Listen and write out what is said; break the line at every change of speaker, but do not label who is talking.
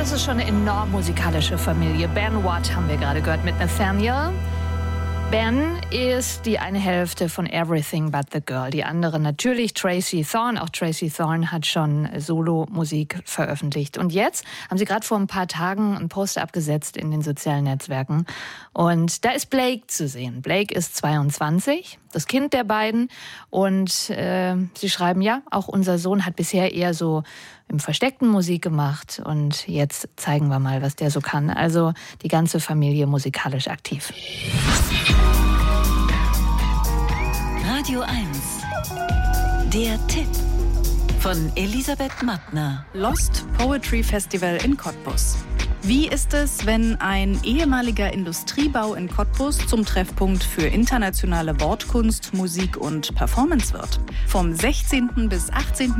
das ist schon eine enorm musikalische Familie. Ben Watt haben wir gerade gehört mit Nathaniel. Ben ist die eine Hälfte von Everything But the Girl. Die andere natürlich Tracy Thorn. Auch Tracy Thorn hat schon Solo-Musik veröffentlicht. Und jetzt haben sie gerade vor ein paar Tagen einen Poster abgesetzt in den sozialen Netzwerken. Und da ist Blake zu sehen. Blake ist 22, das Kind der beiden. Und sie schreiben, ja, auch unser Sohn hat bisher eher so im Versteckten Musik gemacht. Und jetzt zeigen wir mal, was der so kann. Also die ganze Familie musikalisch aktiv.
Radio 1. Der Tipp von Elisabeth Mattner.
Lost Poetry Festival in Cottbus. Wie ist es, wenn ein ehemaliger Industriebau in Cottbus zum Treffpunkt für internationale Wortkunst, Musik und Performance wird? Vom 16. bis 18.